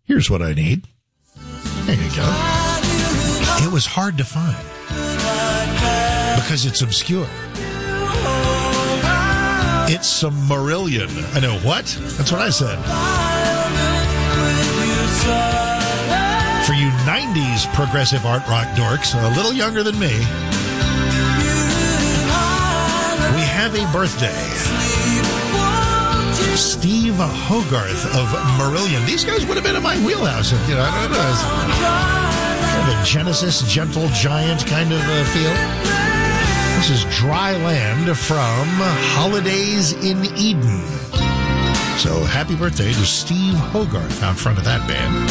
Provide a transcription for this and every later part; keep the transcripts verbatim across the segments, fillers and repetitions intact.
Here's what I need. There you go. It was hard to find because it's obscure. It's some Marillion. I know what? That's what I said. For you nineties progressive art rock dorks, a little younger than me, we have a birthday. Steve Hogarth of Marillion. These guys would have been in my wheelhouse. If, you know, I don't know. It's kind of a Genesis gentle giant kind of uh, feel. This is Dry Land from Holidays in Eden. So happy birthday to Steve Hogarth out front of that band.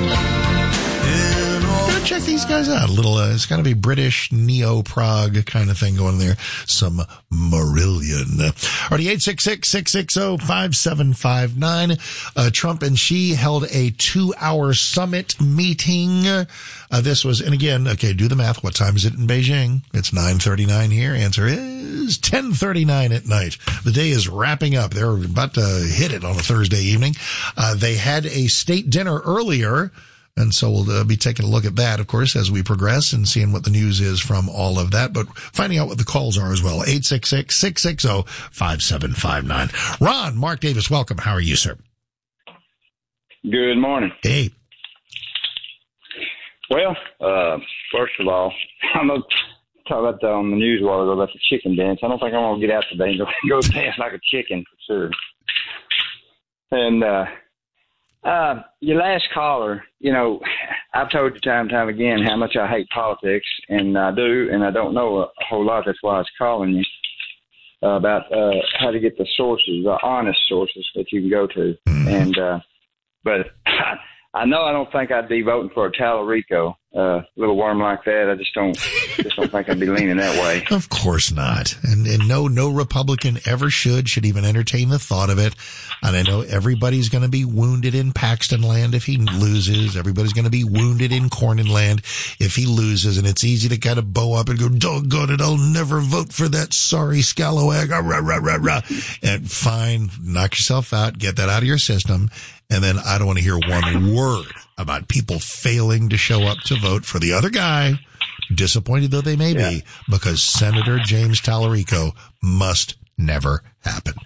Gotta check these guys out. A little, uh, it's kind of a British neo-prog kind of thing going there. Some Marillion. Alrighty, eight six six, six six zero, five seven five nine. Uh, Trump and Xi held a two-hour summit meeting. Uh, this was, and again, okay, do the math. What time is it in Beijing? It's nine thirty-nine here. Answer is ten thirty-nine at night. The day is wrapping up. They're about to hit it on a Thursday evening. Uh, they had a state dinner earlier. And so we'll uh, be taking a look at that, of course, as we progress and seeing what the news is from all of that, but finding out what the calls are as well. eight six six, six six zero, five seven five nine. Ron, Mark Davis, welcome. How are you, sir? Good morning. Hey. Well, uh, first of all, I'm going to talk about the, on the news a while ago about the chicken dance. I don't think I'm going to get out today and go, go dance like a chicken for sure. And, uh, Uh, your last caller, you know, I've told you time and time again how much I hate politics, and I do, and I don't know a, a whole lot. That's why I was calling you uh, about uh, how to get the sources, the honest sources that you can go to. And uh, but I, I know I don't think I'd be voting for a Tallarico, uh, little worm like that. I just don't, just don't think I'd be leaning that way. Of course not. And, and no, no Republican ever should, should even entertain the thought of it. And I know everybody's going to be wounded in Paxton Land if he loses. Everybody's going to be wounded in Cornyn Land if he loses. And it's easy to kind of bow up and go, doggone it, I'll never vote for that sorry scalawag. Rah, rah, rah, rah, rah. And fine, knock yourself out, get that out of your system. And then I don't want to hear one word about people failing to show up to vote for the other guy, disappointed though they may yeah. be, because Senator James Tallarico must never happen.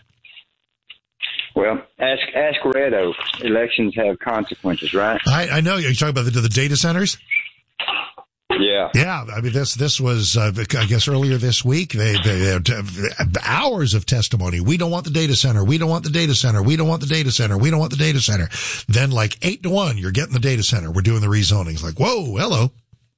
Well, ask ask Red Oak. Elections have consequences, right? I, I know. You're talking about the, the data centers? Yeah. Yeah. I mean, this, this was, uh, I guess earlier this week, they, they, they had hours of testimony. We don't want the data center. We don't want the data center. We don't want the data center. We don't want the data center. Then like eight to one, you're getting the data center. We're doing the rezoning. It's like, whoa, hello.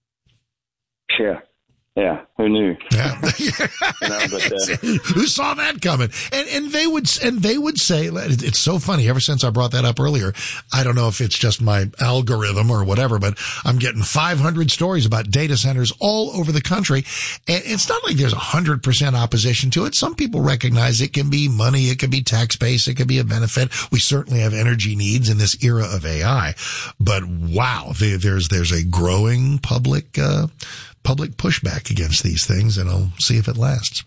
Yeah. Yeah, who knew? Yeah. you know, but, uh, Who saw that coming? And and they would and they would say, it's so funny. Ever since I brought that up earlier, I don't know if it's just my algorithm or whatever, but I'm getting five hundred stories about data centers all over the country. And it's not like there's one hundred percent opposition to it. Some people recognize it can be money, it can be tax base, it can be a benefit. We certainly have energy needs in this era of A I. But wow, there, there's there's a growing public uh public pushback against these things, and I'll see if it lasts.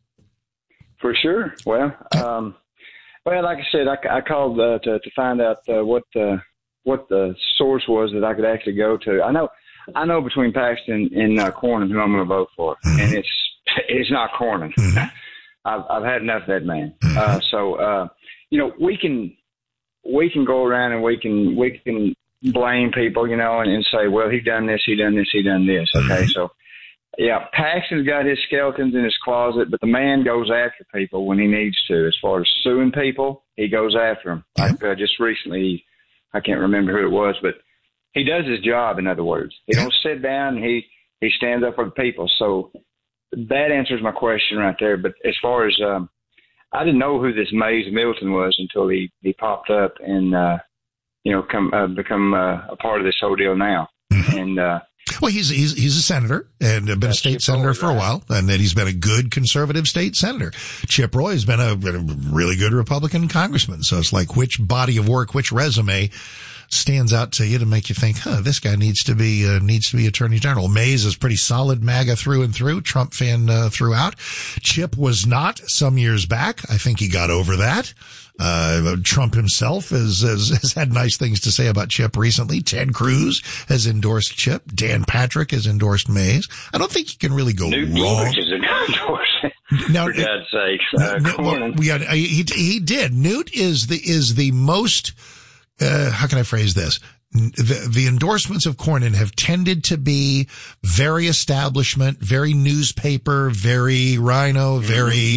For sure. Well, um, well, like I said, I, I called uh, to to find out uh, what the what the source was that I could actually go to. I know, I know between Paxton and uh, Cornyn who I'm going to vote for, mm-hmm. and it's it's not Cornyn. Mm-hmm. I've I've had enough of that man. Mm-hmm. Uh, so uh, you know, we can we can go around and we can we can. blame people, you know, and, and say, well, he done this, he done this, he done this. Okay, so, yeah, Paxton's got his skeletons in his closet, but the man goes after people when he needs to. As far as suing people, he goes after them. Like uh, just recently, I can't remember who it was, but he does his job, in other words. He don't sit down, he, he stands up for the people. So that answers my question right there. But as far as, um, I didn't know who this Mays Milton was until he, he popped up and, uh, you know, come uh, become uh, a part of this whole deal now. Mm-hmm. And uh, well, he's he's he's a senator and been a state senator Roy, for right? a while, and then he's been a good conservative state senator. Chip Roy has been a, been a really good Republican congressman. So it's like, which body of work, which resume stands out to you to make you think, huh, this guy needs to be, uh, needs to be Attorney General. Mays is pretty solid MAGA through and through, Trump fan, uh, throughout. Chip was not some years back. I think he got over that. Uh, Trump himself has, has, has had nice things to say about Chip recently. Ted Cruz has endorsed Chip. Dan Patrick has endorsed Mays. I don't think you can really go Newt wrong. Gingrich is endorsed. Now, for God's sake, uh, no, well, we got, he, he did. Newt is the, is the most, uh, how can I phrase this? The, the endorsements of Cornyn have tended to be very establishment, very newspaper, very rhino, very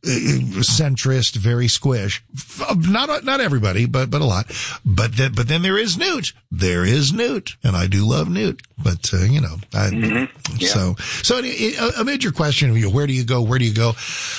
uh, centrist, very squish. Not, not everybody, but, but a lot. But then, but then there is Newt. There is Newt. And I do love Newt. But, uh, you know, I, mm-hmm. yeah. so, so amid your question, where do you go? Where do you go?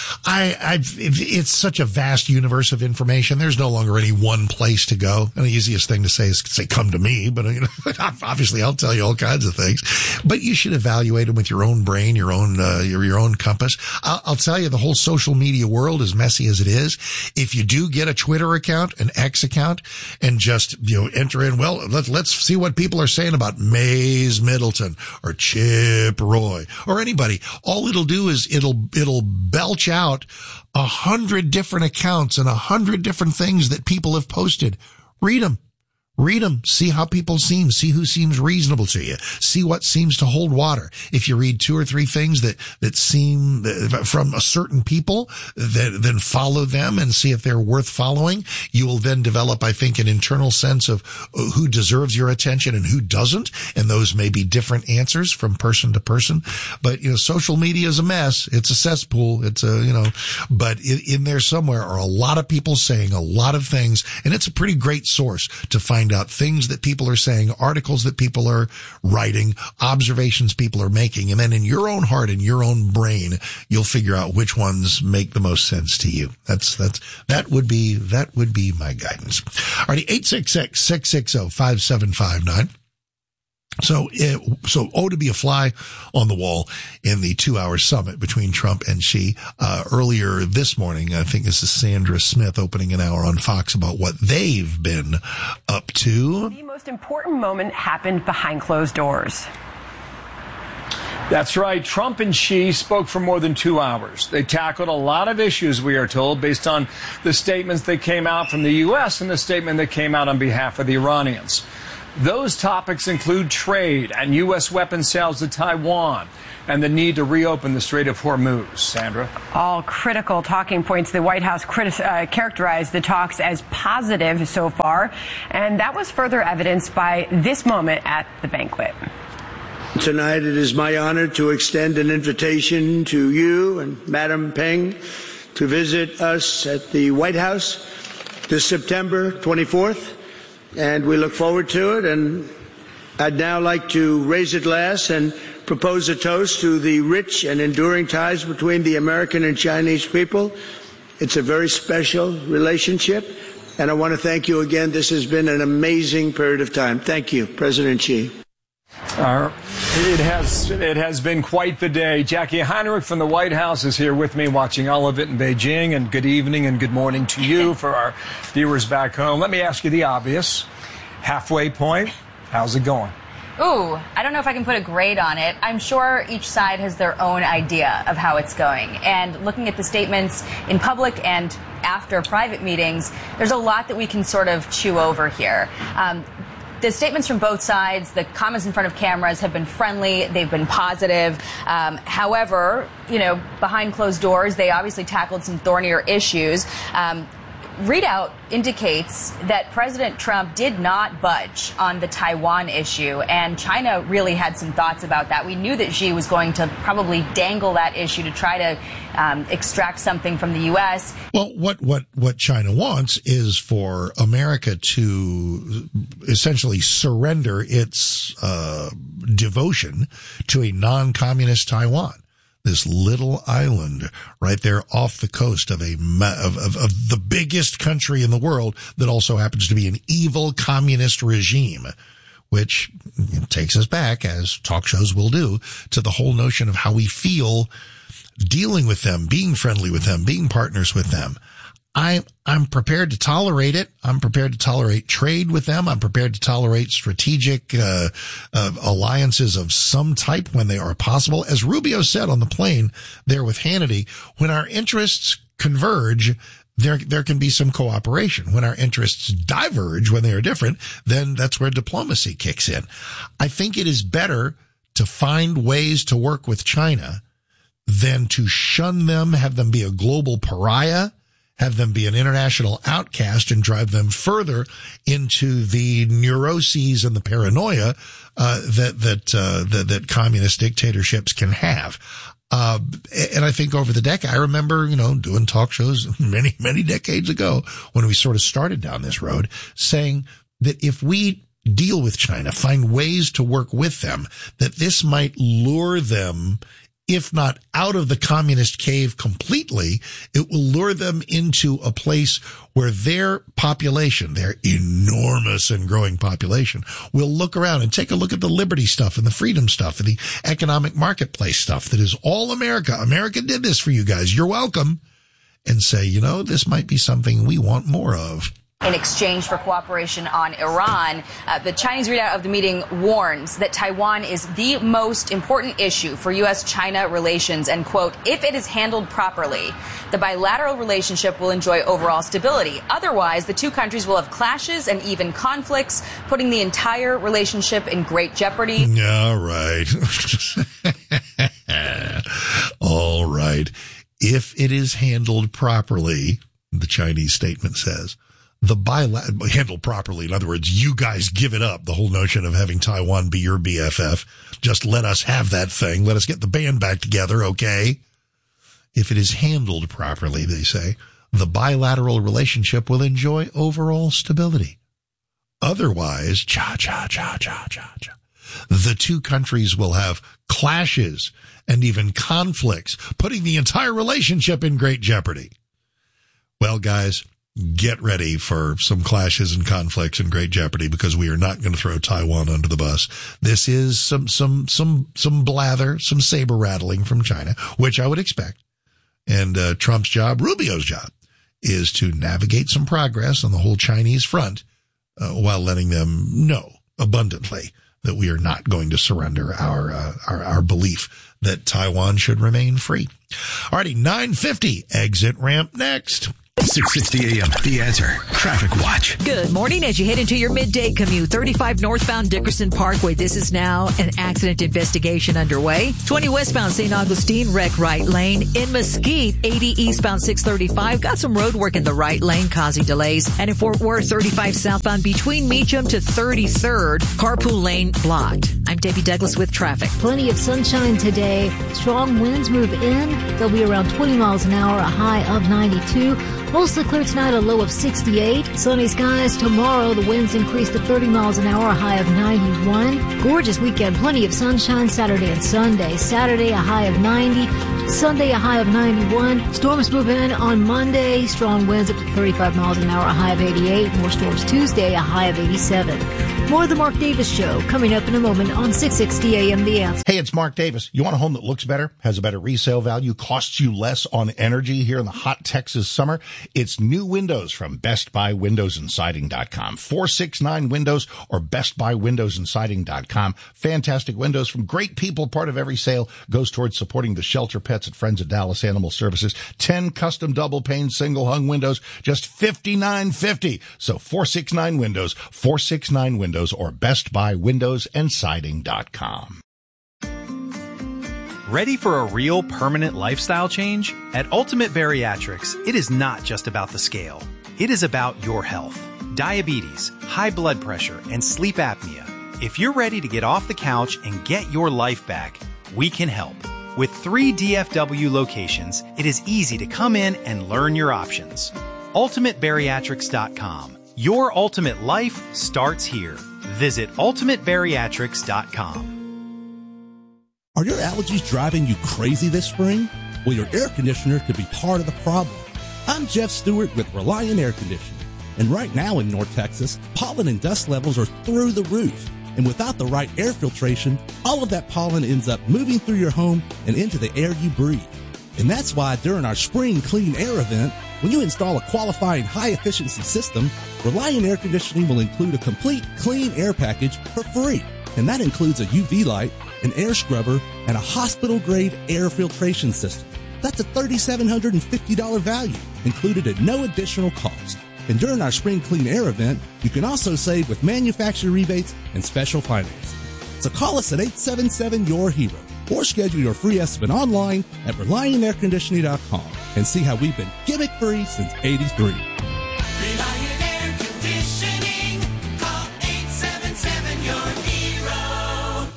I, I've, it's such a vast universe of information. There's no longer any one place to go. And the easiest thing to say is say, come to me, but you know, obviously I'll tell you all kinds of things, but you should evaluate them with your own brain, your own, uh, your, your own compass. I'll, I'll tell you, the whole social media world, as messy as it is, if you do get a Twitter account, an X account, and just, you know, enter in, well, let's, let's see what people are saying about Mays Middleton or Chip Roy or anybody. All it'll do is it'll, it'll belch out a hundred different accounts and a hundred different things that people have posted. Read them. Read them. See how people seem. See who seems reasonable to you. See what seems to hold water. If you read two or three things that, that seem from a certain people, then, then follow them and see if they're worth following. You will then develop, I think, an internal sense of who deserves your attention and who doesn't. And those may be different answers from person to person. But, you know, social media is a mess. It's a cesspool. It's a, you know, but in, in there somewhere are a lot of people saying a lot of things. And it's a pretty great source to find out things that people are saying, articles that people are writing, observations people are making. And then in your own heart, in your own brain, you'll figure out which ones make the most sense to you. That's, that's, that would be, that would be my guidance. All righty. eight six six, six six zero, five seven five nine. So, it, so oh, to be a fly on the wall in the two-hour summit between Trump and Xi. Uh, earlier this morning, I think this is Sandra Smith opening an hour on Fox about what they've been up to. The most important moment happened behind closed doors. That's right. Trump and Xi spoke for more than two hours. They tackled a lot of issues, we are told, based on the statements that came out from the U S and the statement that came out on behalf of the Iranians. Those topics include trade and U S weapon sales to Taiwan and the need to reopen the Strait of Hormuz. Sandra? All critical talking points. The White House criti- uh, characterized the talks as positive so far, and that was further evidenced by this moment at the banquet. Tonight it is my honor to extend an invitation to you and Madam Peng to visit us at the White House this September twenty-fourth. And we look forward to it. And I'd now like to raise a glass and propose a toast to the rich and enduring ties between the American and Chinese people. It's a very special relationship. And I want to thank you again. This has been an amazing period of time. Thank you, President Xi. Uh, it has it has been quite the day. Jackie Heinrich from the White House is here with me, watching all of it in Beijing. And good evening and good morning to you for our viewers back home. Let me ask you the obvious. Halfway point, how's it going? Ooh, I don't know if I can put a grade on it. I'm sure each side has their own idea of how it's going. And looking at the statements in public and after private meetings, there's a lot that we can sort of chew over here. Um, The statements from both sides, the comments in front of cameras have been friendly. They've been positive. Um, however, you know, behind closed doors, they obviously tackled some thornier issues. Um, readout indicates that President Trump did not budge on the Taiwan issue, and China really had some thoughts about that. We knew that Xi was going to probably dangle that issue to try to um, extract something from the U S. Well, what, what, what China wants is for America to essentially surrender its uh, devotion to a non-communist Taiwan. This little island right there off the coast of a of, of, of the biggest country in the world that also happens to be an evil communist regime, which takes us back, as talk shows will do, to the whole notion of how we feel dealing with them, being friendly with them, being partners with them. I, I'm prepared to tolerate it. I'm prepared to tolerate trade with them. I'm prepared to tolerate strategic uh, uh, alliances of some type when they are possible. As Rubio said on the plane there with Hannity, when our interests converge, there there can be some cooperation. When our interests diverge, when they are different, then that's where diplomacy kicks in. I think it is better to find ways to work with China than to shun them, have them be a global pariah, have them be an international outcast, and drive them further into the neuroses and the paranoia uh, that that, uh, that that communist dictatorships can have. Uh, and I think over the decade, I remember, you know, doing talk shows many, many decades ago when we sort of started down this road, saying that if we deal with China, find ways to work with them, that this might lure them, if not out of the communist cave completely, it will lure them into a place where their population, their enormous and growing population, will look around and take a look at the liberty stuff and the freedom stuff and the economic marketplace stuff that is all America. America did this for you guys. You're welcome. And say, you know, this might be something we want more of. In exchange for cooperation on Iran, uh, the Chinese readout of the meeting warns that Taiwan is the most important issue for U S China relations and, quote, if it is handled properly, the bilateral relationship will enjoy overall stability. Otherwise, the two countries will have clashes and even conflicts, putting the entire relationship in great jeopardy. All right. All right. If it is handled properly, the Chinese statement says, the bilateral, handled properly. In other words, you guys give it up. The whole notion of having Taiwan be your B F F. Just let us have that thing. Let us get the band back together, okay? If it is handled properly, they say, the bilateral relationship will enjoy overall stability. Otherwise, cha, cha, cha, cha, cha, cha. The two countries will have clashes and even conflicts, putting the entire relationship in great jeopardy. Well, guys, get ready for some clashes and conflicts in great jeopardy, because we are not going to throw Taiwan under the bus. This is some, some, some, some blather, some saber rattling from China, which I would expect. And, uh, Trump's job, Rubio's job, is to navigate some progress on the whole Chinese front, uh, while letting them know abundantly that we are not going to surrender our, uh, our, our belief that Taiwan should remain free. Alrighty, nine fifty, exit ramp next. six sixty A M, The Answer. Traffic Watch. Good morning. As you head into your midday commute, thirty-five northbound Dickerson Parkway. This is now an accident investigation underway. twenty westbound Saint Augustine, wreck right lane. In Mesquite, eighty eastbound six thirty-five. Got some road work in the right lane causing delays. And in Fort Worth, thirty-five southbound between Meacham to thirty-third. Carpool lane blocked. I'm Debbie Douglas with traffic. Plenty of sunshine today. Strong winds move in. They'll be around twenty miles an hour, a high of ninety-two. Mostly clear tonight, a low of sixty-eight. Sunny skies tomorrow. The winds increase to thirty miles an hour, a high of ninety-one. Gorgeous weekend. Plenty of sunshine Saturday and Sunday. Saturday, a high of ninety. Sunday, a high of ninety-one. Storms move in on Monday. Strong winds up to thirty-five miles an hour, a high of eighty-eight. More storms Tuesday, a high of eighty-seven. More of the Mark Davis Show coming up in a moment on six sixty A M The Answer. Hey, it's Mark Davis. You want a home that looks better, has a better resale value, costs you less on energy here in the hot Texas summer? It's new windows from Best Buy Windows and Siding dot com. four sixty-nine Windows or Best Buy Windows and Siding dot com. Fantastic windows from great people. Part of every sale goes towards supporting the shelter pets at Friends of Dallas Animal Services. ten custom double pane single hung windows, just fifty-nine fifty. So four sixty-nine Windows, four sixty-nine Windows or Best Buy Windows and Siding dot com. Ready for a real permanent lifestyle change? At Ultimate Bariatrics, it is not just about the scale. It is about your health. Diabetes, high blood pressure, and sleep apnea. If you're ready to get off the couch and get your life back, we can help. With three D F W locations, it is easy to come in and learn your options. Ultimate Bariatrics dot com. Your ultimate life starts here. Visit Ultimate Bariatrics dot com. Are your allergies driving you crazy this spring? Well, your air conditioner could be part of the problem. I'm Jeff Stewart with Reliant Air Conditioning. And right now in North Texas, pollen and dust levels are through the roof. And without the right air filtration, all of that pollen ends up moving through your home and into the air you breathe. And that's why during our spring clean air event, When you install a qualifying high-efficiency system, Reliant Air Conditioning will include a complete clean air package for free. And that includes a U V light, an air scrubber, and a hospital-grade air filtration system. That's a three thousand seven hundred fifty dollars value, included at no additional cost. And during our Spring Clean Air event, you can also save with manufacturer rebates and special financing. So call us at eight seven seven, Y O U R hero or schedule your free estimate online at reliant air conditioning dot com and see how we've been gimmick-free since eighty-three. Reliant Air Conditioning. Call eight seven seven, Y O U R hero.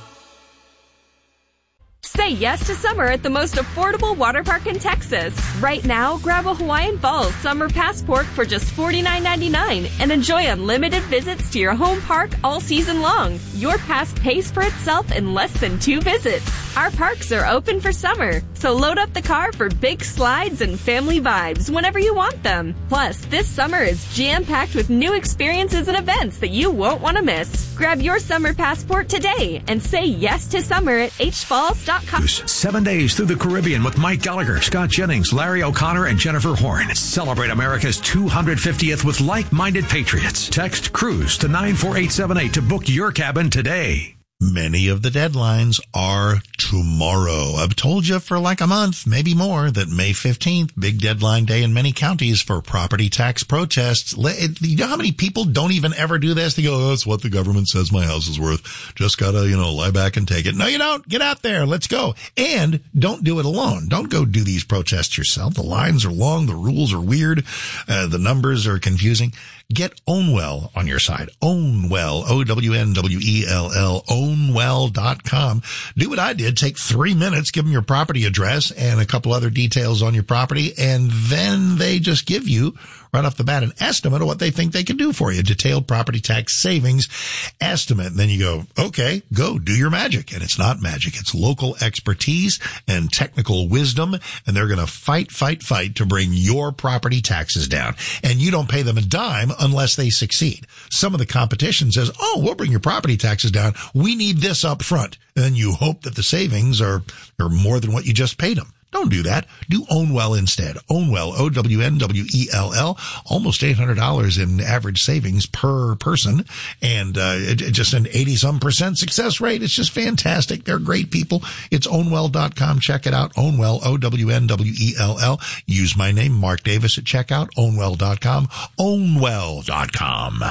Say yes to summer at the most affordable water park in Texas. Right now, grab a Hawaiian Falls summer passport for just forty-nine ninety-nine and enjoy unlimited visits to your home park all season long. Your pass pays for itself in less than two visits. Our parks are open for summer, so load up the car for big slides and family vibes whenever you want them. Plus, this summer is jam-packed with new experiences and events that you won't want to miss. Grab your summer passport today and say yes to summer at h falls dot com. Seven days through the Caribbean with Mike Gallagher, Scott Jennings, Larry O'Connor, and Jennifer Horn. Celebrate America's two hundred fiftieth with like-minded patriots. Text CRUISE to nine four eight seven eight to book your cabin today. Many of the deadlines are tomorrow. I've told you for like a month, maybe more, that May fifteenth, big deadline day in many counties for property tax protests. You know how many people don't even ever do this? They go, oh, that's what the government says my house is worth. Just gotta, you know, lie back and take it. No, you don't. Get out there. Let's go. And don't do it alone. Don't go do these protests yourself. The lines are long. The rules are weird. Uh, the numbers are confusing. Get Ownwell on your side. Ownwell, O W N W E L L, ownwell dot com. Do what I did. Take three minutes, give them your property address and a couple other details on your property, and then they just give you, right off the bat, an estimate of what they think they can do for you. Detailed property tax savings estimate. And then you go, okay, go do your magic. And it's not magic. It's local expertise and technical wisdom. And they're going to fight, fight, fight to bring your property taxes down. And you don't pay them a dime unless they succeed. Some of the competition says, oh, we'll bring your property taxes down. We need this up front. And then you hope that the savings are, are more than what you just paid them. Don't do that. Do Ownwell instead. Ownwell, O W N W E L L, almost eight hundred dollars in average savings per person, and uh, it, it just an eighty-some percent success rate. It's just fantastic. They're great people. It's ownwell dot com. Check it out. Ownwell, O W N W E L L. Use my name, Mark Davis, at checkout. Ownwell dot com. Ownwell dot com.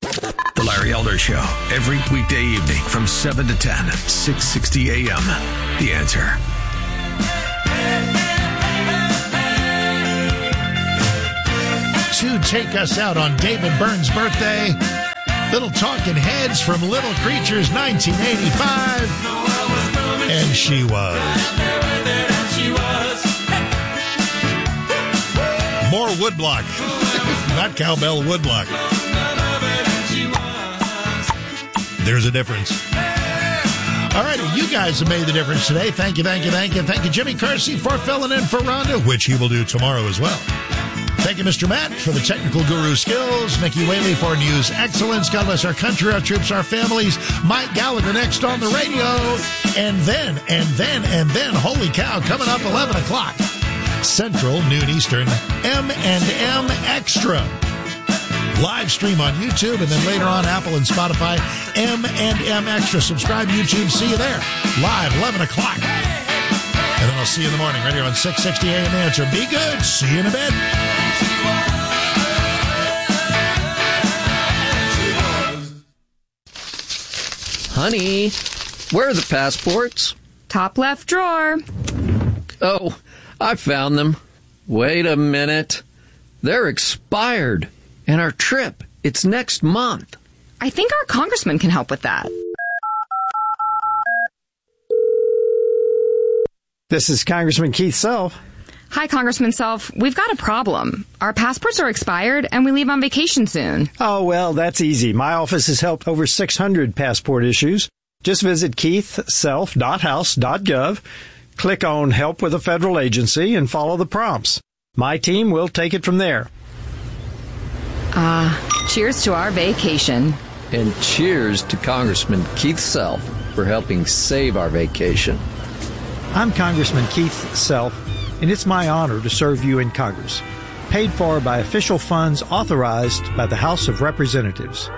The Larry Elder Show, every weekday evening from seven to ten, six sixty a.m. The Answer. To take us out on David Byrne's birthday, Little Talking Heads from Little Creatures nineteen eighty-five. And she was. More woodblock. Not cowbell, woodblock. There's a difference. All righty, you guys have made the difference today. Thank you, thank you, thank you. Thank you, Jimmy Kersey, for filling in for Rhonda, which he will do tomorrow as well. Thank you, Mister Matt, for the technical guru skills. Nikki Whaley for news excellence. God bless our country, our troops, our families. Mike Gallagher next on the radio. And then, and then, and then, holy cow, coming up eleven o'clock. Central, noon Eastern, M and M Extra. Live stream on YouTube, and then later on Apple and Spotify, M and M Extra. Subscribe YouTube. See you there. Live, eleven o'clock. And then I'll see you in the morning right here on six sixty A M The Answer. Be good. See you in a bit. Honey, where are the passports? Top left drawer. Oh, I found them. Wait a minute. They're expired. And our trip, it's next month. I think our congressman can help with that. This is Congressman Keith Self. Hi, Congressman Self. We've got a problem. Our passports are expired, and we leave on vacation soon. Oh, well, that's easy. My office has helped over six hundred passport issues. Just visit keith self dot house dot gov, click on Help with a Federal Agency, and follow the prompts. My team will take it from there. Ah, uh, cheers to our vacation. And cheers to Congressman Keith Self for helping save our vacation. I'm Congressman Keith Self, and it's my honor to serve you in Congress. paid for by official funds authorized by the House of Representatives.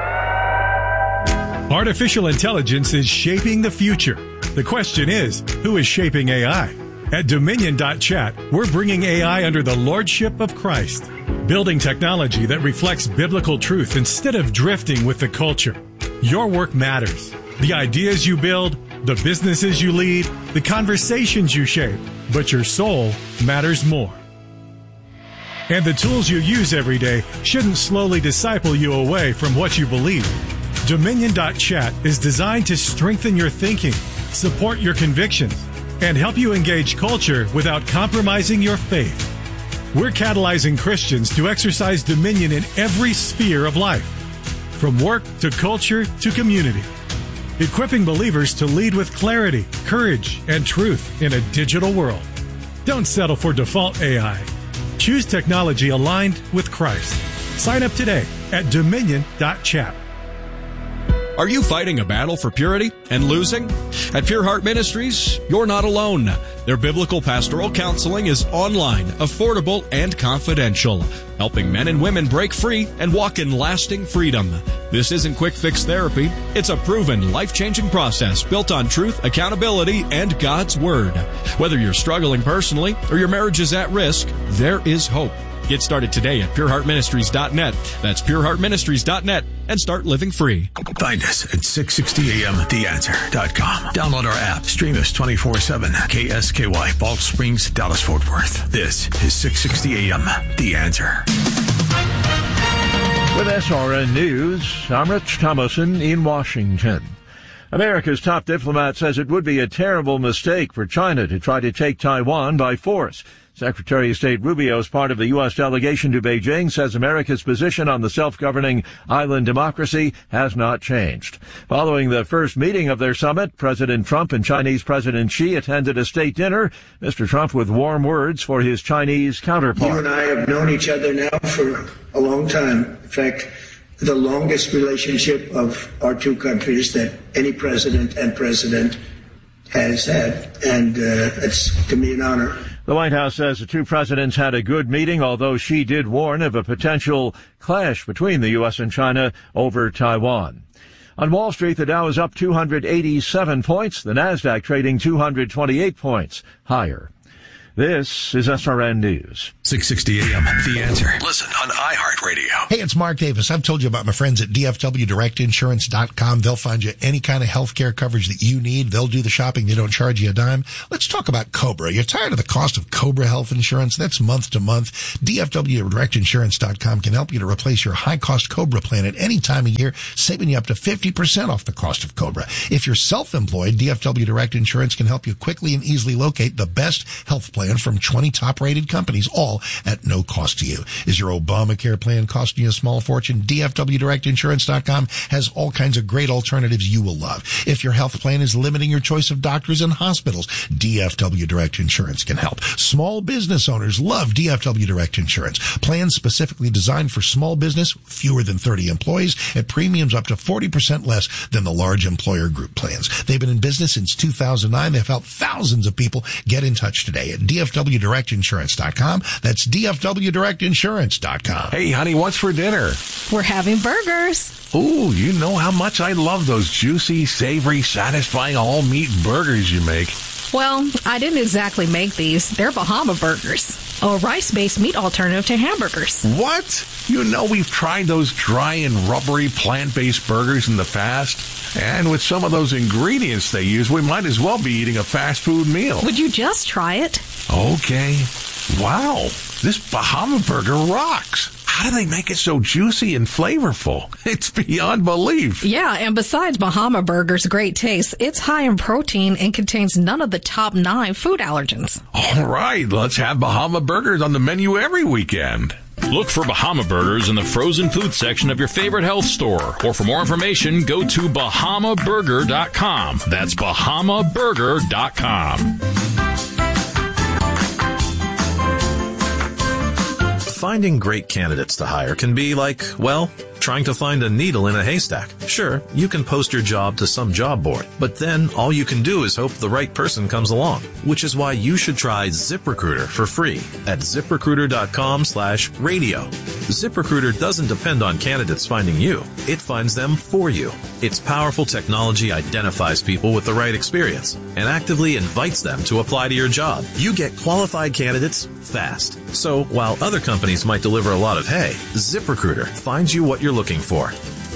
Artificial intelligence is shaping the future. The question is, who is shaping A I? At Dominion dot chat, we're bringing A I under the lordship of Christ, building technology that reflects biblical truth instead of drifting with the culture. Your work matters. The ideas you build, the businesses you lead, the conversations you shape, but your soul matters more. And the tools you use every day shouldn't slowly disciple you away from what you believe. Dominion dot chat is designed to strengthen your thinking, support your convictions, and help you engage culture without compromising your faith. We're catalyzing Christians to exercise dominion in every sphere of life, from work to culture to community, equipping believers to lead with clarity, courage, and truth in a digital world. Don't settle for default A I. Choose technology aligned with Christ. Sign up today at Dominion dot chat. Are you fighting a battle for purity and losing? At Pure Heart Ministries, you're not alone. Their biblical pastoral counseling is online, affordable, and confidential, helping men and women break free and walk in lasting freedom. This isn't quick fix therapy. It's a proven, life-changing process built on truth, accountability, and God's Word. Whether you're struggling personally or your marriage is at risk, there is hope. Get started today at pure heart ministries dot net. That's pure heart ministries dot net and start living free. Find us at six sixty A M the answer dot com. Download our app. Stream us twenty-four seven. K S K Y, Balch Springs, Dallas, Fort Worth. This is six sixty A M The Answer. With S R N News, I'm Rich Thomason in Washington. America's top diplomat says it would be a terrible mistake for China to try to take Taiwan by force. Secretary of State Rubio, as part of the U S delegation to Beijing, says America's position on the self-governing island democracy has not changed. Following the first meeting of their summit, President Trump and Chinese President Xi attended a state dinner, Mister Trump with warm words for his Chinese counterpart. You and I have known each other now for a long time. In fact, the longest relationship of our two countries that any president and president has had, and uh, it's to me an honor. The White House says the two presidents had a good meeting, although Xi did warn of a potential clash between the U S and China over Taiwan. On Wall Street, the Dow is up two hundred eighty-seven points, the Nasdaq trading two hundred twenty-eight points higher. This is S R N News. six sixty A M The Answer. Listen on iHeartRadio. Hey, it's Mark Davis. I've told you about my friends at D F W Direct Insurance dot com. They'll find you any kind of health care coverage that you need. They'll do the shopping. They don't charge you a dime. Let's talk about Cobra. You're tired of the cost of Cobra health insurance? That's month to month. D F W Direct Insurance dot com can help you to replace your high-cost Cobra plan at any time of year, saving you up to fifty percent off the cost of Cobra. If you're self-employed, D F W Direct Insurance can help you quickly and easily locate the best health plan from twenty top-rated companies, all at no cost to you. Is your Obamacare plan costing you a small fortune? D F W Direct Insurance dot com has all kinds of great alternatives you will love. If your health plan is limiting your choice of doctors and hospitals, D F W Direct Insurance can help. Small business owners love D F W Direct Insurance. Plans specifically designed for small business, fewer than thirty employees, at premiums up to forty percent less than the large employer group plans. They've been in business since two thousand nine. They've helped thousands of people. Get in touch today at D F W Direct Insurance dot com. That's D F W Direct Insurance dot com. Hey, honey, what's for dinner? We're having burgers. Ooh, you know how much I love those juicy, savory, satisfying all-meat burgers you make. Well, I didn't exactly make these. They're Bahama Burgers, a rice-based meat alternative to hamburgers. What? You know we've tried those dry and rubbery plant-based burgers in the past. And with some of those ingredients they use, we might as well be eating a fast food meal. Would you just try it? Okay. Wow, this Bahama Burger rocks. How do they make it so juicy and flavorful? It's beyond belief. Yeah, and besides Bahama Burger's great taste, it's high in protein and contains none of the top nine food allergens. All right, let's have Bahama Burgers on the menu every weekend. Look for Bahama Burgers in the frozen food section of your favorite health store. Or for more information, go to Bahama Burger dot com. That's Bahama Burger dot com. Finding great candidates to hire can be like, well, Trying to find a needle in a haystack? Sure, you can post your job to some job board, but then all you can do is hope the right person comes along, which is why you should try ZipRecruiter for free at ZipRecruiter.com slash radio. ZipRecruiter doesn't depend on candidates finding you. It finds them for you. Its powerful technology identifies people with the right experience and actively invites them to apply to your job. You get qualified candidates fast. So while other companies might deliver a lot of hay, ZipRecruiter finds you what you're looking for.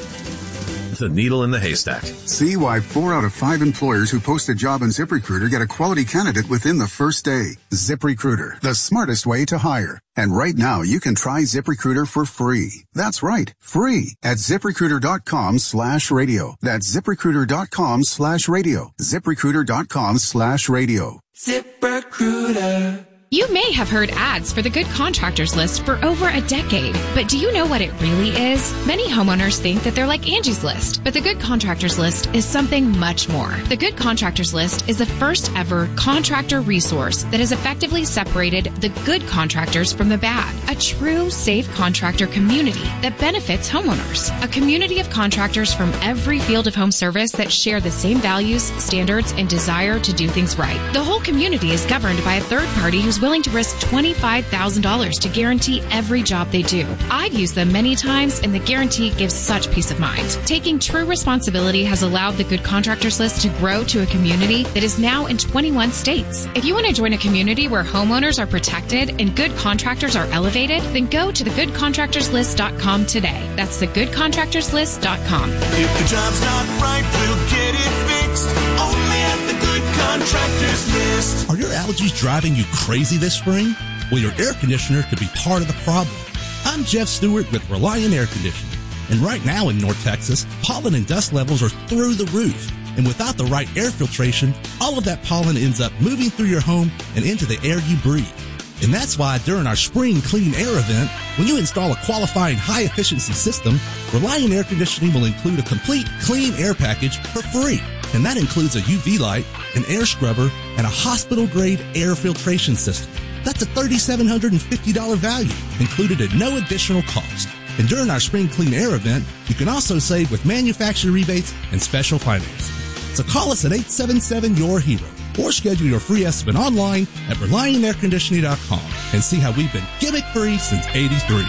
The needle in the haystack. See why four out of five employers who post a job on ZipRecruiter get a quality candidate within the first day. ZipRecruiter, the smartest way to hire. And right now, you can try ZipRecruiter for free. That's right, free at ZipRecruiter.com slash radio. That's ZipRecruiter.com slash radio. ZipRecruiter.com slash radio. ZipRecruiter. You may have heard ads for the Good Contractors List for over a decade, but do you know what it really is? Many homeowners think that they're like Angie's List, but the Good Contractors List is something much more. The Good Contractors List is the first ever contractor resource that has effectively separated the good contractors from the bad. A true safe contractor community that benefits homeowners. A community of contractors from every field of home service that share the same values, standards, and desire to do things right. The whole community is governed by a third party who's willing to risk twenty-five thousand dollars to guarantee every job they do. I've used them many times, and the guarantee gives such peace of mind. Taking true responsibility has allowed the Good Contractors List to grow to a community that is now in twenty-one states. If you want to join a community where homeowners are protected and good contractors are elevated, then go to the good contractors list dot com today. That's the good contractors list dot com. If the job's not right, we'll get it fixed. Only at the Good Contractors List. Are your allergies driving you crazy this spring? Well, your air conditioner could be part of the problem. I'm Jeff Stewart with Reliant Air Conditioning. And right now in North Texas, pollen and dust levels are through the roof. And without the right air filtration, all of that pollen ends up moving through your home and into the air you breathe. And that's why during our Spring Clean Air event, when you install a qualifying high-efficiency system, Reliant Air Conditioning will include a complete clean air package for free. And that includes a U V light, an air scrubber, and a hospital-grade air filtration system. That's a three thousand seven hundred fifty dollars value, included at no additional cost. And during our Spring Clean Air event, you can also save with manufacturer rebates and special financing. So call us at eight seven seven, Y O U R hero or schedule your free estimate online at reliant air conditioning dot com and see how we've been gimmick-free since eighty-three.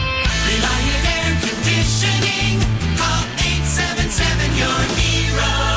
Reliant Air Conditioning. Call eight seven seven, Y O U R hero.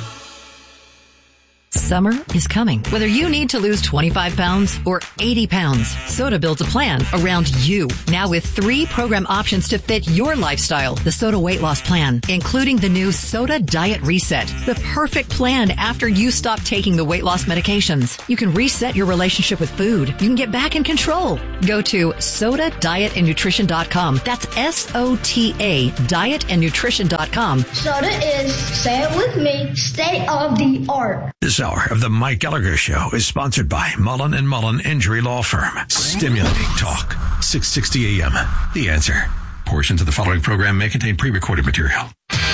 Summer is coming. Whether you need to lose twenty-five pounds or eighty pounds, Soda builds a plan around you. Now with three program options to fit your lifestyle. The Soda Weight Loss Plan, including the new Soda Diet Reset. The perfect plan after you stop taking the weight loss medications. You can reset your relationship with food. You can get back in control. Go to soda diet and nutrition dot com. That's S O T A, diet and nutrition dot com. Soda is, say it with me, state of the art. This hour of the Mike Gallagher Show is sponsored by Mullen and Mullen Injury Law Firm. Stimulating talk. six sixty A M. The Answer. Portions of the following program may contain pre-recorded material.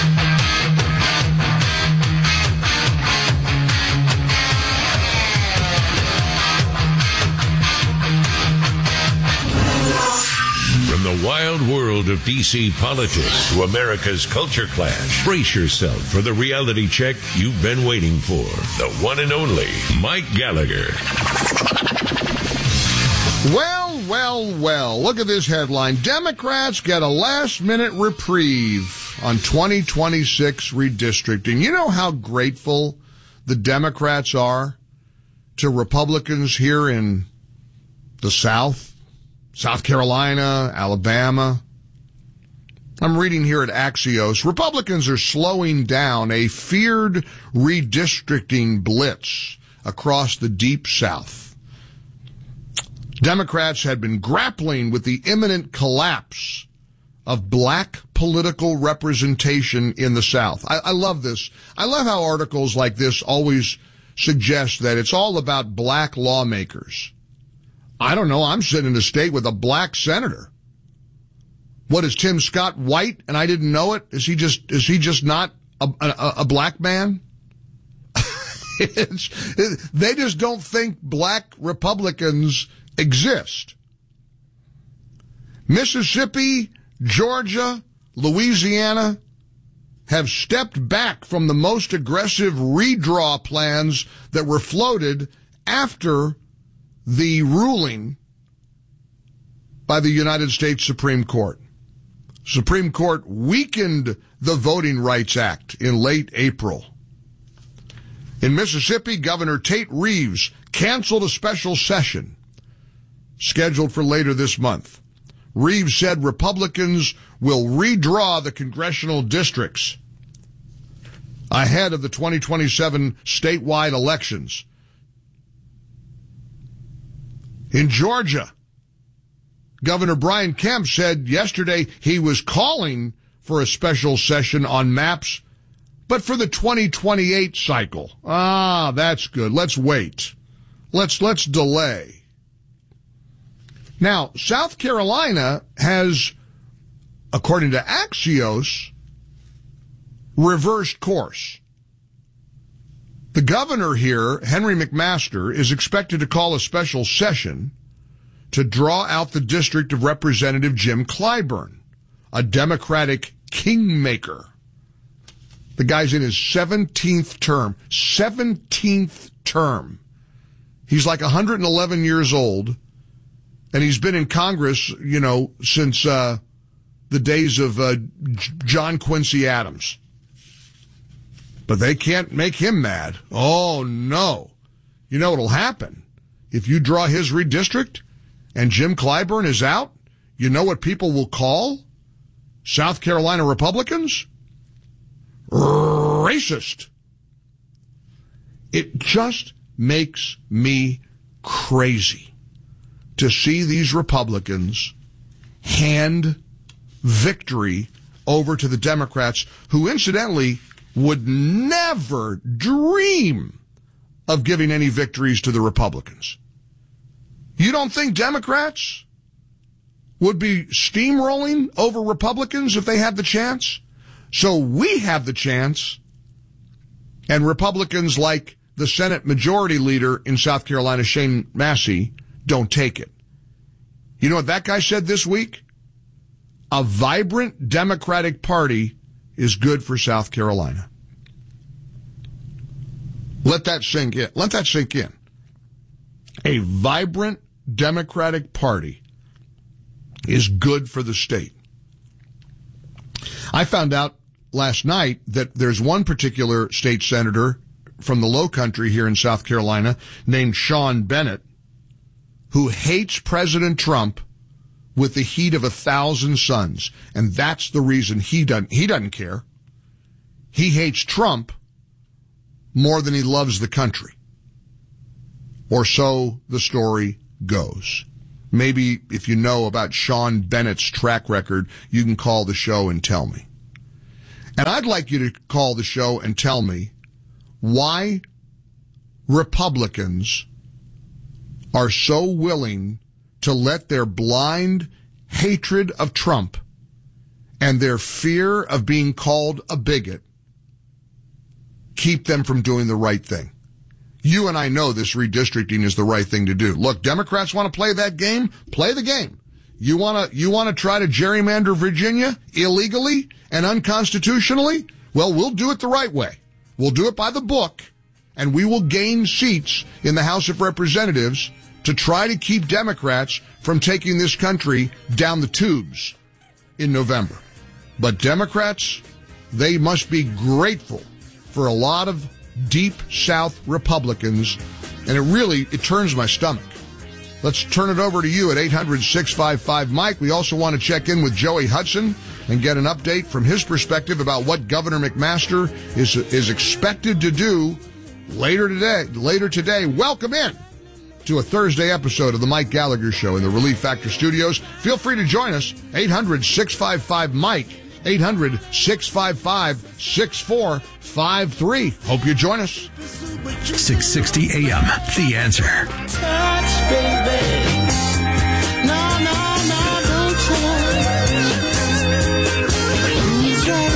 From the wild world of D C politics to America's culture clash, brace yourself for the reality check you've been waiting for. The one and only Mike Gallagher. Well, well, well, look at this headline. Democrats get a last-minute reprieve on twenty twenty-six redistricting. You know how grateful the Democrats are to Republicans here in the South? South Carolina, Alabama. I'm reading here at Axios. Republicans are slowing down a feared redistricting blitz across the Deep South. Democrats had been grappling with the imminent collapse of black political representation in the South. I, I love this. I love how articles like this always suggest that it's all about black lawmakers. I don't know. I'm sitting in a state with a black senator. What is Tim Scott white and I didn't know it? Is he just, is he just not a, a, a black man? it's, it, they just don't think black Republicans exist. Mississippi, Georgia, Louisiana have stepped back from the most aggressive redraw plans that were floated after the ruling by the United States Supreme Court. Supreme Court weakened the Voting Rights Act in late April. In Mississippi, Governor Tate Reeves canceled a special session scheduled for later this month. Reeves said Republicans will redraw the congressional districts ahead of the twenty twenty-seven statewide elections. In Georgia, Governor Brian Kemp said yesterday he was calling for a special session on maps, but for the twenty twenty-eight cycle. Ah, that's good. Let's wait. Let's, let's delay. Now, South Carolina has, according to Axios, reversed course. The governor here, Henry McMaster, is expected to call a special session to draw out the district of Representative Jim Clyburn, a Democratic kingmaker. The guy's in his seventeenth term. seventeenth term. He's like one hundred eleven years old, and he's been in Congress, you know, since uh, the days of uh, J- John Quincy Adams. But they can't make him mad. Oh, no. You know what'll happen? If you draw his redistrict and Jim Clyburn is out, you know what people will call South Carolina Republicans? Racist. It just makes me crazy to see these Republicans hand victory over to the Democrats, who incidentally would never dream of giving any victories to the Republicans. You don't think Democrats would be steamrolling over Republicans if they had the chance? So we have the chance, and Republicans like the Senate Majority Leader in South Carolina, Shane Massey, don't take it. You know what that guy said this week? A vibrant Democratic Party is good for South Carolina. Let that sink in. Let that sink in. A vibrant Democratic Party is good for the state. I found out last night that there's one particular state senator from the Low Country here in South Carolina named Sean Bennett who hates President Trump with the heat of a thousand suns. And that's the reason he doesn't, he doesn't care. He hates Trump more than he loves the country. Or so the story goes. Maybe if you know about Sean Bennett's track record, you can call the show and tell me. And I'd like you to call the show and tell me why Republicans are so willing to let their blind hatred of Trump and their fear of being called a bigot keep them from doing the right thing. You and I know this redistricting is the right thing to do. Look, Democrats want to play that game? Play the game. You want to, you want to try to gerrymander Virginia illegally and unconstitutionally? Well, we'll do it the right way. We'll do it by the book, and we will gain seats in the House of Representatives to try to keep Democrats from taking this country down the tubes in November. But Democrats, they must be grateful for a lot of deep South Republicans, and it really, it turns my stomach. Let's turn it over to you at eight hundred, six five five, Mike. We also want to check in with Joey Hudson and get an update from his perspective about what Governor McMaster is is expected to do later today. Later today, welcome in to a Thursday episode of the Mike Gallagher Show in the Relief Factor Studios. Feel free to join us, eight hundred, six five five, Mike, eight hundred, six five five, six four five three. Hope you join us. six sixty A M, The Answer. Touch, baby. No, no, no, don't touch. Do you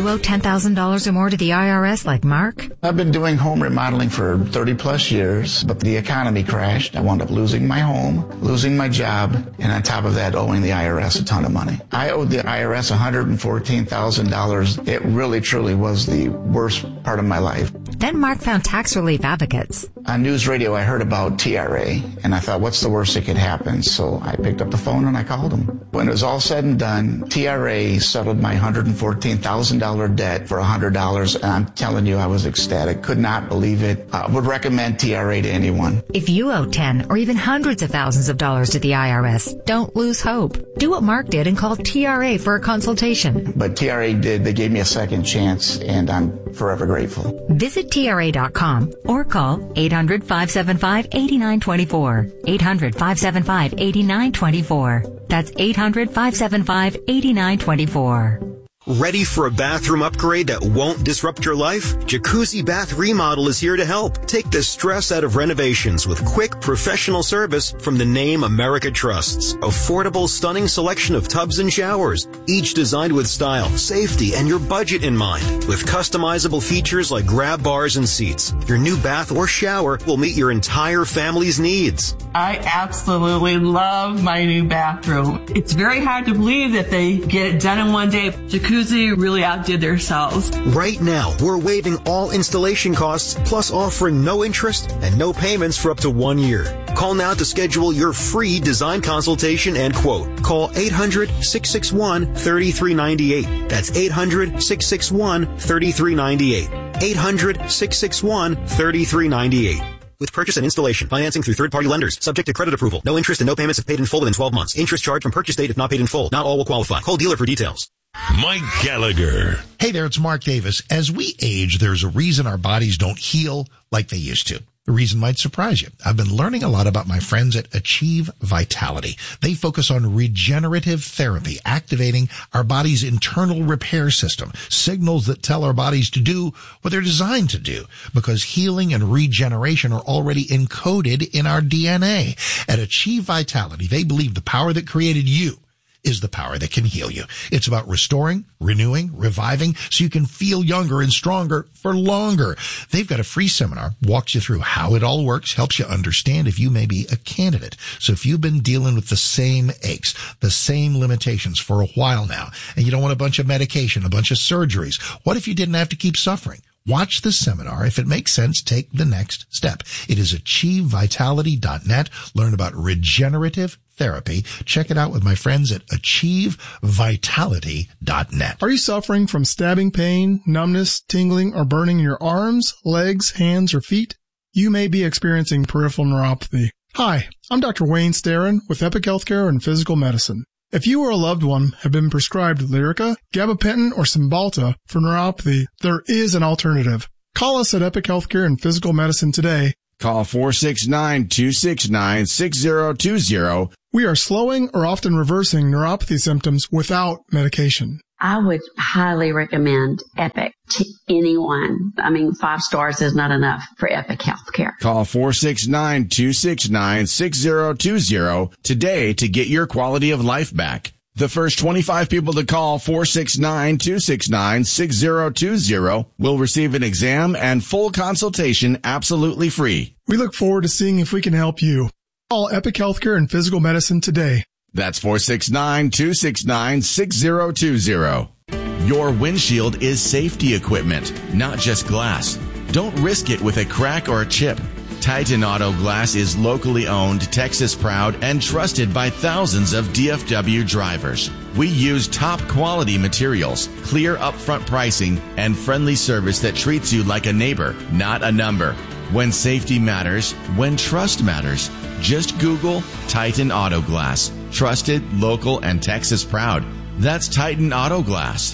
owe ten thousand dollars or more to the I R S like Mark? I've been doing home remodeling for thirty plus years, but the economy crashed. I wound up losing my home, losing my job, and on top of that, owing the I R S a ton of money. I owed the I R S one hundred fourteen thousand dollars. It really, truly was the worst part of my life. Then Mark found Tax Relief Advocates. On news radio, I heard about T R A, and I thought, what's the worst that could happen? So I picked up the phone and I called them. When it was all said and done, T R A settled my one hundred fourteen thousand dollars debt for one hundred dollars, and I'm telling you, I was ecstatic. Could not believe it. I would recommend T R A to anyone. If you owe ten or even hundreds of thousands of dollars to the I R S, don't lose hope. Do what Mark did and call T R A for a consultation. But T R A did. They gave me a second chance, and I'm forever grateful. Visit T R A dot com or call eight hundred, five seven five, eight nine two four. eight hundred, five seven five, eight nine two four. That's eight hundred, five seven five, eight nine two four. Ready for a bathroom upgrade that won't disrupt your life? Jacuzzi Bath Remodel is here to help. Take the stress out of renovations with quick, professional service from the name America trusts. Affordable, stunning selection of tubs and showers, each designed with style, safety, and your budget in mind. With customizable features like grab bars and seats, your new bath or shower will meet your entire family's needs. I absolutely love my new bathroom. It's very hard to believe that they get it done in one day. Jacuzzi really outdid themselves. Right now, we're waiving all installation costs, plus offering no interest and no payments for up to one year. Call now to schedule your free design consultation and quote. Call eight hundred, six six one, three three nine eight. That's eight hundred, six six one, three three nine eight. eight hundred, six six one, three three nine eight. With purchase and installation, financing through third-party lenders, subject to credit approval. No interest and no payments if paid in full within twelve months. Interest charged from purchase date if not paid in full. Not all will qualify. Call dealer for details. Mike Gallagher. Hey there, it's Mark Davis. As we age, there's a reason our bodies don't heal like they used to. The reason might surprise you. I've been learning a lot about my friends at Achieve Vitality. They focus on regenerative therapy, activating our body's internal repair system, signals that tell our bodies to do what they're designed to do, because healing and regeneration are already encoded in our D N A. At Achieve Vitality, they believe the power that created you is the power that can heal you. It's about restoring, renewing, reviving, so you can feel younger and stronger for longer. They've got a free seminar, walks you through how it all works, helps you understand if you may be a candidate. So if you've been dealing with the same aches, the same limitations for a while now, and you don't want a bunch of medication, a bunch of surgeries, what if you didn't have to keep suffering? Watch the seminar. If it makes sense, take the next step. It is achieve vitality dot net. Learn about regenerative therapy. Check it out with my friends at achieve vitality dot net. Are you suffering from stabbing pain, numbness, tingling, or burning in your arms, legs, hands, or feet? You may be experiencing peripheral neuropathy. Hi, I'm Doctor Wayne Starrin with Epic Healthcare and Physical Medicine. If you or a loved one have been prescribed Lyrica, gabapentin, or Cymbalta for neuropathy, there is an alternative. Call us at Epic Healthcare and Physical Medicine today. Call four six nine, two six nine, six zero two zero. We are slowing or often reversing neuropathy symptoms without medication. I would highly recommend Epic to anyone. I mean, five stars is not enough for Epic Healthcare. Call four six nine, two six nine, six zero two zero today to get your quality of life back. The first twenty-five people to call four six nine, two six nine, six zero two zero will receive an exam and full consultation absolutely free. We look forward to seeing if we can help you. Call Epic Healthcare and Physical Medicine today. That's four six nine, two six nine, six zero two zero. Your windshield is safety equipment, not just glass. Don't risk it with a crack or a chip. Titan Auto Glass is locally owned, Texas proud, and trusted by thousands of D F W drivers. We use top quality materials, clear upfront pricing, and friendly service that treats you like a neighbor, not a number. When safety matters, when trust matters, just Google Titan Auto Glass. Trusted, local, and Texas proud. That's Titan Auto Glass.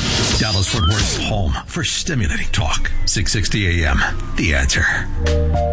Dallas Fort Worth's home for stimulating talk. six sixty A M. The Answer.